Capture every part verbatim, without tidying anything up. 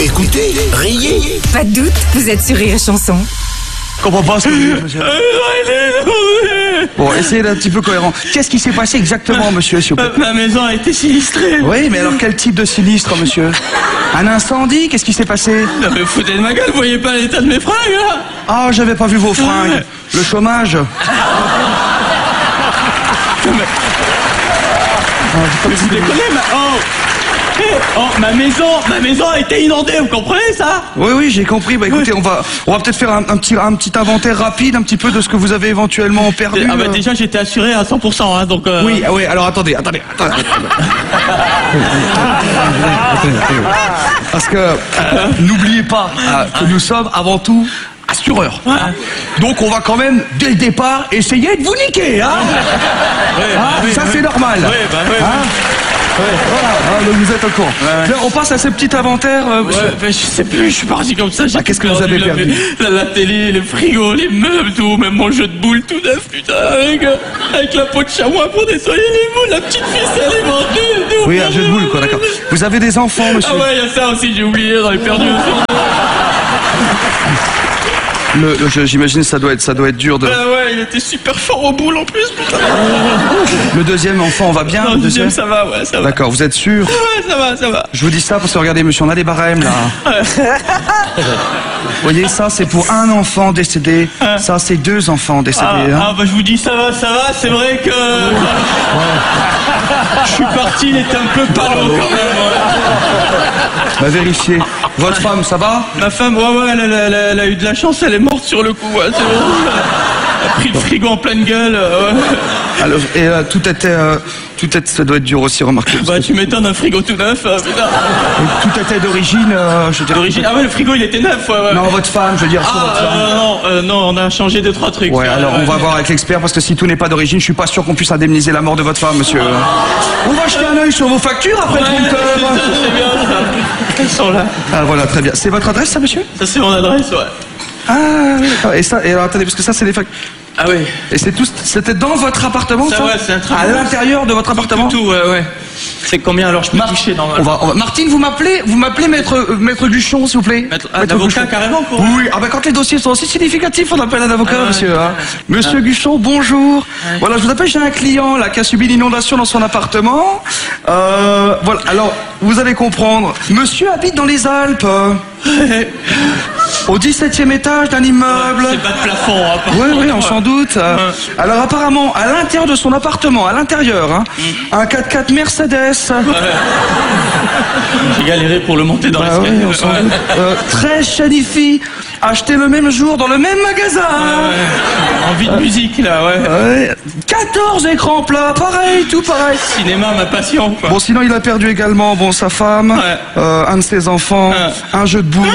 Écoutez, riez. Pas de doute, vous êtes sur Rire et Chanson. Je comprends pas ce que vous dites, monsieur. Bon, essayez d'être un petit peu cohérent. Qu'est-ce qui s'est passé exactement, monsieur, s'il vous plaît? Ma maison a été sinistrée. Oui, mais alors quel type de sinistre, monsieur? Un incendie? Qu'est-ce qui s'est passé? Non mais foutez de ma gueule, vous voyez pas l'état de mes fringues là? Ah, j'avais pas vu vos fringues. Le chômage. Mais... Oh, mais vous déconnez, ma... Oh. Hey, oh, ma maison, ma maison a été inondée, vous comprenez ça? Oui, oui, j'ai compris. Bah écoutez, on va, on va peut-être faire un, un petit, un petit inventaire rapide, un petit peu de ce que vous avez éventuellement perdu. Ah bah déjà, j'étais assuré à cent pour cent, hein, donc. Euh... Oui, oui. Alors attendez, attendez, attendez. Parce que euh, n'oubliez pas euh, que nous sommes avant tout assureurs. Ouais. Donc on va quand même dès le départ essayer de vous niquer, hein. Ouais, Ah, oui, ça oui. c'est normal. Ouais, bah ouais. Hein? Ouais, voilà, ah, donc vous êtes au courant. Ouais. Là, on passe à ce petit inventaire. Euh, Ouais, ben, je sais plus, je suis parti comme ça. J'ai Ah, qu'est-ce que vous avez la- perdu? la, la télé, les frigos, les meubles, tout, même mon jeu de boules tout neuf, putain, avec, euh, avec la peau de chamois pour nettoyer les boules, la petite ficelle est vendue. tout. Oui, un jeu de boules, quoi, d'accord. Vous avez des enfants, monsieur? Ah ouais, il y a ça aussi, j'ai oublié, j'en ai perdu aussi. Le, le- je- J'imagine ça doit être, ça doit être dur de. Ah ouais, il était super fort aux boules en plus, putain. Le deuxième enfant va bien. Non, le le deuxième, deuxième. ça va, ouais, ça va. D'accord, vous êtes sûr? Ouais, ça va, ça va. Je vous dis ça parce que regardez, monsieur, on a des barèmes là. Vous voyez, ça c'est pour un enfant décédé. Ça c'est deux enfants décédés. Ah, hein. ah, bah je vous dis ça va, ça va, c'est vrai que... Je suis parti, il était un peu palo quand même. Bah vérifiez. Votre femme, ça va? Ma femme, ouais, ouais, elle, elle- elle- elle a eu de la chance, elle est morte sur le coup, ouais, c'est bon. Elle a pris le frigo en pleine gueule, euh, ouais. Alors, et euh, tout était, euh, tout était, ça doit être dur aussi, remarquez. Bah tu m'étonnes, un frigo tout neuf, euh, putain. Tout était d'origine, euh, je veux dire. D'origine, ah ouais, le frigo il était neuf, ouais, ouais. Non, votre femme, je veux dire. sur Ah, votre femme. euh, non, euh, non, on a changé deux, trois trucs. Ouais, alors on va ouais. voir avec l'expert parce que si tout n'est pas d'origine, je suis pas sûr qu'on puisse indemniser la mort de votre femme, monsieur. On va jeter un œil sur vos factures après Ouais, trente c'est heures. ça, c'est bien ça. Elles sont là. Ah voilà, très bien. C'est votre adresse, ça, monsieur? Ça c'est mon adresse, ouais. Ah, oui, d'accord. Et ça, et alors attendez, parce que ça, c'est les factures. Ah ouais. Et c'est tout, c'était dans votre appartement, ça? Ça, ouais, c'est un truc. À l'intérieur de votre appartement? Tout, ouais, ouais. C'est combien alors je peux Mar- toucher on normalement? va, on va- Martine, vous m'appelez, vous m'appelez maître, euh, maître Guchon, s'il vous plaît. Maître- un Maître avocat Guchon. carrément pour. Oui, ah ben quand les dossiers sont aussi significatifs, on appelle un avocat, Ah ouais, monsieur. hein. ouais. Monsieur Guchon, bonjour. Voilà, je vous appelle, j'ai un client là qui a subi l'inondation dans son appartement. Euh, voilà, alors vous allez comprendre. Monsieur habite dans les Alpes, au dix-septième étage d'un immeuble. C'est pas de plafond, hein, par Oui, contre. oui, on s'en doute. Euh, Alors apparemment, à l'intérieur de son appartement, à l'intérieur, hein, un quatre-quatre Mercedes. J'ai galéré pour le monter dans Bah l'escalier. oui, on s'en Ouais. doute. Euh, très Shanifi, acheté le même jour dans le même magasin. Envie de musique là, ouais. Ouais. quatorze écrans plats, pareil, tout pareil. Cinéma, ma passion, quoi. Bon, sinon, il a perdu également bon, sa femme, Ouais. euh, un de ses enfants, Ouais. un jeu de boules.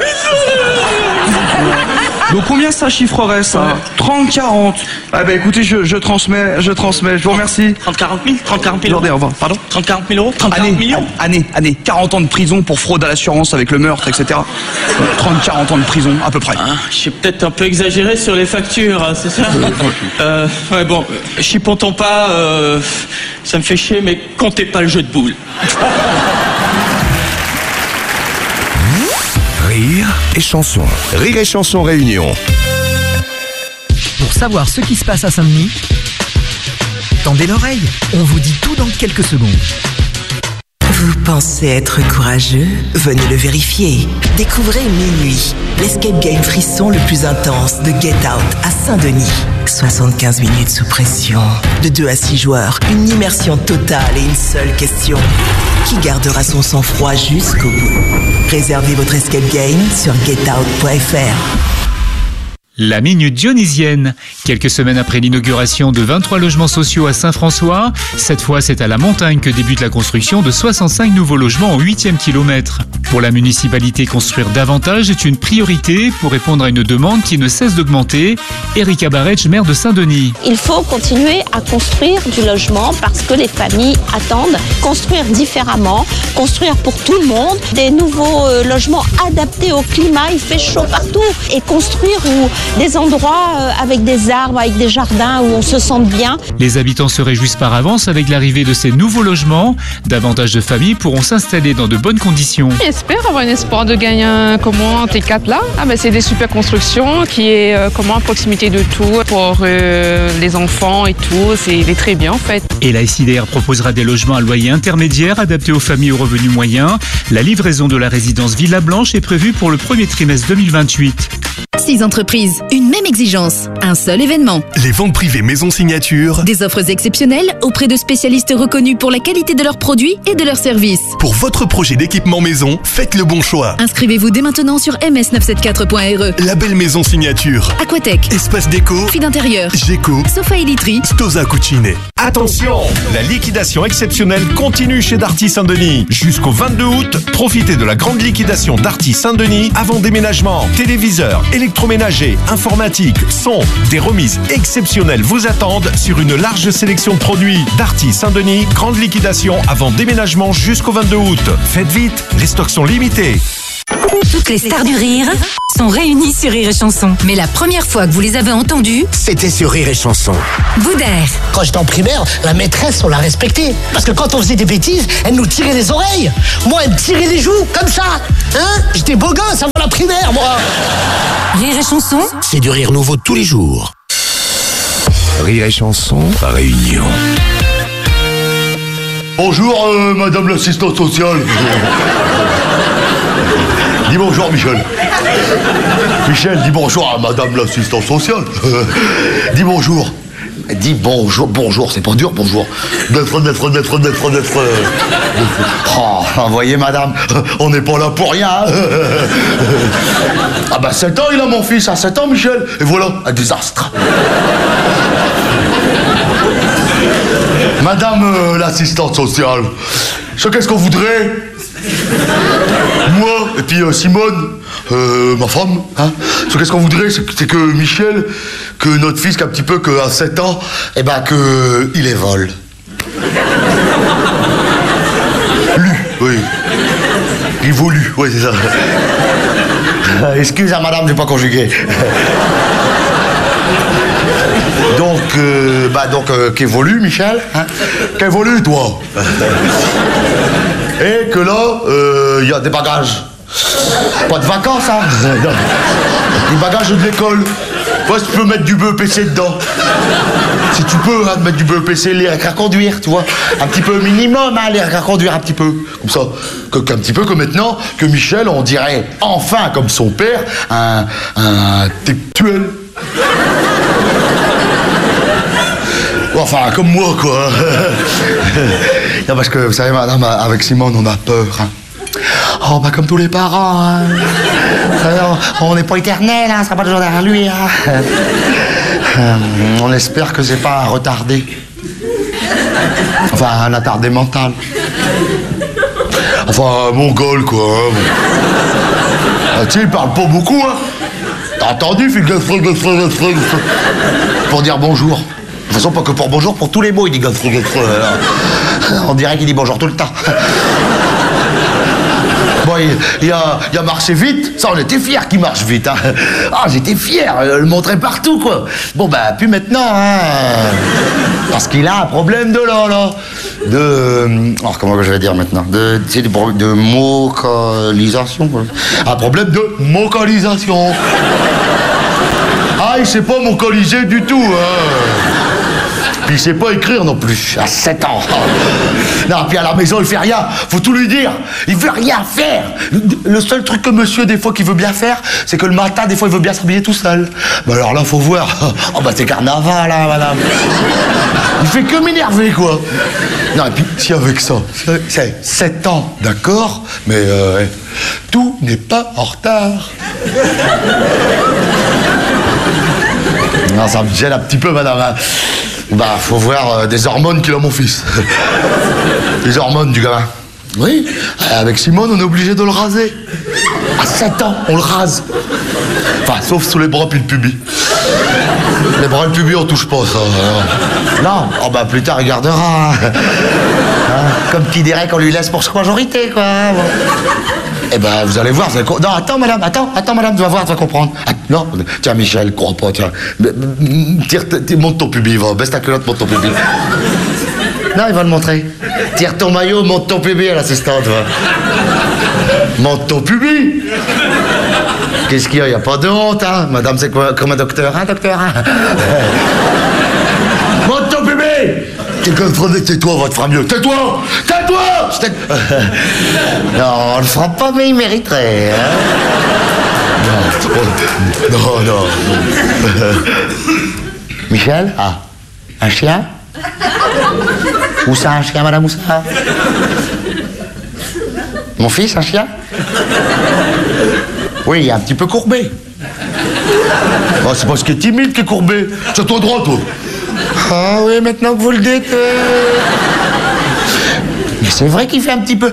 Donc combien ça chiffrerait ça? trente quarante. Ah ben écoutez, je, je transmets, je transmets, je vous remercie. trente quarante mille trente quarante mille Attendez, au euros. revoir. Pardon? trente quarante mille euros trente quarante Année, millions année, année, quarante ans de prison pour fraude à l'assurance avec le meurtre, et cetera. trente quarante ans de prison, à peu près. Hein, j'ai peut-être un peu exagéré sur les factures, hein, c'est ça? euh, Ouais, bon, euh, chipontons pas, euh, ça me fait chier, mais comptez pas le jeu de boules. Rire et chanson. Rire et chanson réunion. Pour savoir ce qui se passe à Saint-Denis, tendez l'oreille, on vous dit tout dans quelques secondes. Vous pensez être courageux? Venez le vérifier. Découvrez Minuit, l'escape game frisson le plus intense de Get Out à Saint-Denis. soixante-quinze minutes sous pression, de deux à six joueurs, une immersion totale et une seule question. Qui gardera son sang-froid jusqu'au bout? Réservez votre escape game sur get out point f r. La Minute Dionysienne. Quelques semaines après l'inauguration de vingt-trois logements sociaux à Saint-François, cette fois c'est à la montagne que débute la construction de soixante-cinq nouveaux logements au huitième kilomètre. Pour la municipalité, construire davantage est une priorité pour répondre à une demande qui ne cesse d'augmenter. Erika Barretch, maire de Saint-Denis. Il faut continuer à construire du logement parce que les familles attendent. Construire différemment, construire pour tout le monde, des nouveaux euh, logements adaptés au climat, il fait chaud partout. Et construire où des endroits euh, avec des arbres, avec des jardins où on se sente bien. Les habitants se réjouissent par avance avec l'arrivée de ces nouveaux logements. Davantage de familles pourront s'installer dans de bonnes conditions. Et espère avoir un espoir de gagner un comment T quatre là. Ah ben c'est des super constructions qui est euh, comment à proximité de tout pour euh, les enfants et tout. C'est il est très bien en fait. Et la S I D R proposera des logements à loyer intermédiaire adaptés aux familles aux revenus moyens. La livraison de la résidence Villa Blanche est prévue pour le premier trimestre deux mille vingt-huit. Six entreprises, une même exigence, un seul événement. Les ventes privées Maison Signature. Des offres exceptionnelles auprès de spécialistes reconnus pour la qualité de leurs produits et de leurs services. Pour votre projet d'équipement maison, faites le bon choix. Inscrivez-vous dès maintenant sur m s neuf cent soixante-quatre point r e. Label Maison Signature. Aquatech, Espace Déco. Fil d'intérieur, Géco. Sofa et literie. Stosa Cucine. Attention, la liquidation exceptionnelle continue chez Darty Saint-Denis. Jusqu'au vingt-deux août, profitez de la grande liquidation Darty Saint-Denis avant déménagement. Téléviseurs, électroménager, informatique, son, des remises exceptionnelles vous attendent sur une large sélection de produits. Darty Saint-Denis, grande liquidation avant déménagement jusqu'au vingt-deux août. Faites vite, les stocks sont limités. Toutes les stars du rire sont réunies sur Rire et Chanson. Mais la première fois que vous les avez entendues, C'était sur Rire et Chanson. Boudère, Quand j'étais en primaire, la maîtresse, on la respectait. Parce que quand on faisait des bêtises, elle nous tirait les oreilles. Moi, elle me tirait les joues, comme ça. Hein? J'étais beau gosse avant la primaire, moi. Rire et Chanson, C'est du rire nouveau tous les jours. Rire et Chanson, Réunion. Bonjour, euh, madame l'assistante sociale. Dis bonjour, Michel. Michel, dis bonjour à madame l'assistante sociale. Dis bonjour. Dis bonjour, bonjour, c'est pas dur, bonjour. D'être, d'être, d'être, d'être, d'être. Oh, vous voyez, madame, on n'est pas là pour rien. Ah bah, sept ans, il a mon fils, à sept ans, Michel. Et voilà, un désastre. Madame euh, l'assistante sociale, je qu'est-ce qu'on voudrait? Moi, et puis euh, Simone, euh, ma femme, hein. Ce qu'est-ce qu'on voudrait, c'est que, c'est que Michel, que notre fils, qu'un petit peu, qu'à sept ans, eh ben, que il évole. Lu, oui. Il volu, oui, c'est ça. Excuse à madame, j'ai pas conjugué. Donc, euh, bah donc, euh, qu'évolue, Michel, hein? Qu'évolue, toi? Et que là, il euh, y a des bagages. Pas de vacances, hein? Les bagages de l'école. Ouais, si tu peux mettre du B E P C dedans. Si tu peux, hein, mettre du B E P C, les à conduire, tu vois. Un petit peu minimum, hein, les à conduire un petit peu. Comme ça. Que, qu'un petit peu que maintenant, que Michel, on dirait enfin, comme son père, un, un intellectuel. Enfin, comme moi, quoi. Non, parce que, vous savez, madame, avec Simone, on a peur, hein. Oh, bah, comme tous les parents, hein. On n'est pas éternel, hein, ça sera pas toujours derrière lui, hein. On espère que c'est pas un retardé. Enfin, un attardé mental. Enfin, un mongol, quoi. Hein. Ah, tu sais, il parle pas beaucoup, hein. T'as entendu, fil de frig, de frig, de frig, pour dire bonjour. De toute façon, pas que pour bonjour, pour tous les mots, il dit Godfrey, Godfrey. On dirait qu'il dit bonjour tout le temps. Bon, il, il, a, il a marché vite, ça on était fiers qu'il marche vite. Hein. Ah, j'étais fier, je le montrais partout, quoi. Bon, bah, plus maintenant, hein. Parce qu'il a un problème de là, là. De. Oh, comment je vais dire maintenant? De. Tu sais, de, de vocalisation, quoi. Un problème de vocalisation. Ah, il sait pas vocaliser du tout, hein. Puis il sait pas écrire non plus, à sept ans. Non, puis à la maison, il fait rien. Faut tout lui dire. Il veut rien faire. Le seul truc que monsieur, des fois, qu'il veut bien faire, c'est que le matin, des fois, il veut bien s'habiller tout seul. Bah alors là, faut voir. Oh bah c'est carnaval, là, madame. Il fait que m'énerver, quoi. Non, et puis, si avec ça, c'est sept ans, d'accord, mais euh, tout n'est pas en retard. Non, ça me gêne un petit peu, madame. Bah, faut voir euh, des hormones qu'il a, mon fils. Des hormones du gamin. Oui, avec Simone, on est obligé de le raser. À sept ans, on le rase. Enfin, sauf sous les bras puis le pubis. Les bras et le pubis, on touche pas, ça. Alors. Non, oh bah plus tard, il gardera. Hein, comme qui dirait qu'on lui laisse pour sa majorité, quoi. Bon. Eh ben, vous allez voir, vous allez... Non, attends, madame, attends, attends, madame, tu vas voir, tu vas comprendre. Ah, non, tiens, Michel, crois pas, tiens. Tire, tire, monte ton pubis, va, baisse ta culotte, monte ton pubis. Non, il va le montrer. Tire ton maillot, monte ton pubis à l'assistante, va. Monte ton pubis. Qu'est-ce qu'il y a? Il n'y a pas de honte, hein? Madame, c'est quoi, comme un docteur, hein, docteur, hein? Monte ton pubis. Tais-toi, on va te faire mieux. Tais-toi. Tais-toi. Non, on le fera pas, mais il mériterait, hein? Non, non, non. Michel? Ah, un chien? Où ça, un chien, madame, où ça? Mon fils, un chien? Oui, il est un petit peu courbé. Oh, c'est parce qu'il est timide qu'il est courbé. C'est toi droit, toi. Ah oui, maintenant que vous le dites... Euh... Mais c'est vrai qu'il fait un petit peu...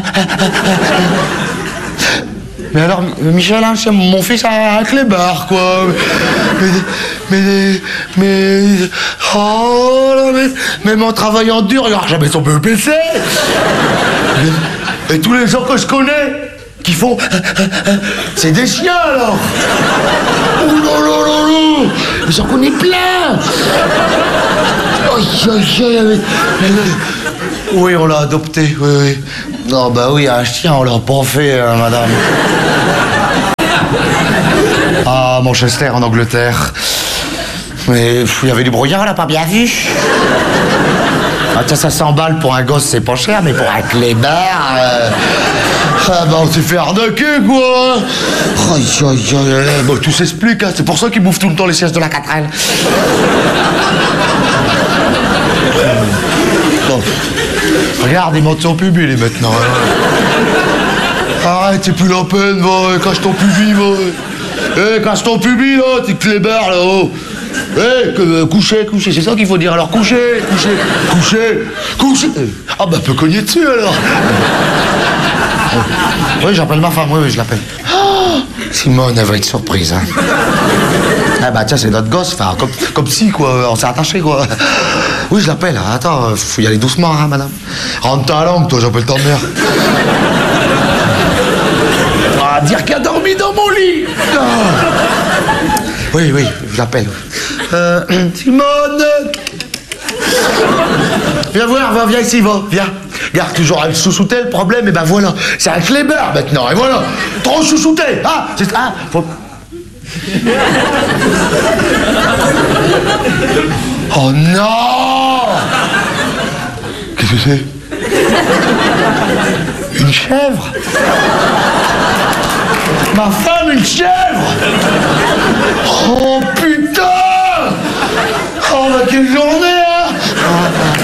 Mais alors, Michel, hein, c'est mon fils a un clébard, quoi. Mais, mais, mais, oh là, mais, même en travaillant dur, il n'aura jamais son B E P C. Et, et tous les gens que je connais, qui font, c'est des chiens, alors. Oh là là là là, j'en connais plein. Aïe, aïe, aïe. Oui, on l'a adopté, oui, oui. Non, bah oui, un chien, on l'a pas fait, hein, madame. Ah, Manchester, en Angleterre. Mais il y avait du brouillard, on l'a pas bien vu. Ah, tiens, ça cent balles pour un gosse, c'est pas cher, mais pour un clébard... Euh... Ah, bah, on s'est fait arnaquer, quoi. Aïe, aïe, aïe. Bon, tout s'explique, hein. C'est pour ça qu'ils bouffent tout le temps les sièges de la quatrelle. Bon. Regarde, il monte son pubis, lui, maintenant. Hein. Arrête, c'est plus la peine, va. Cache ton pubis, va. Hé, hey, cache ton pubis, là, t'es clébard, là-haut. Hé, hey, euh, coucher, coucher, c'est ça qu'il faut dire. Alors, coucher, coucher, coucher, coucher. Ah, bah, peut cogner dessus, alors. Oui, j'appelle ma femme, oui, oui, je l'appelle. Oh, Simone, elle va être surprise, hein. Ah bah tiens, c'est notre gosse, enfin, comme, comme si, quoi, on s'est attaché, quoi. Oui, je l'appelle, attends, faut y aller doucement, hein, madame. Rentre ta langue, toi, j'appelle ta mère. Ah, dire qu'elle a dormi dans mon lit. Ah. Oui, oui, je l'appelle. Euh, Simone. Viens voir, va, viens ici, va, viens. Regarde, toujours à le chouchouter, le problème, et ben voilà, c'est un clébard maintenant, et voilà. Trop chouchouté, ah, c'est ça, ah, faut... Oh non! Qu'est-ce que c'est? Une chèvre? Ma femme, une chèvre? Oh putain! Oh, bah quelle journée, hein!